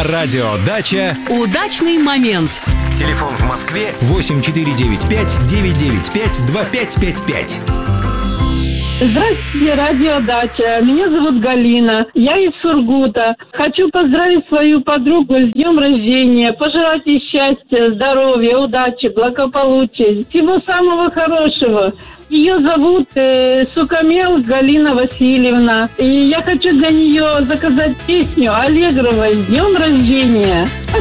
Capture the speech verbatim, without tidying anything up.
На радио «Дача» удачный момент. Телефон в Москве восемь четыре девять пять девять девять пять два пять пять пять. Здравствуйте, радио «Дача». Меня зовут Галина. Я из Сургута. Хочу поздравить свою подругу с днем рождения. Пожелать ей счастья, здоровья, удачи, благополучия. Всего самого хорошего. Ее зовут э, Сукамел Галина Васильевна. И я хочу для нее заказать песню Аллегровой «С днем рождения».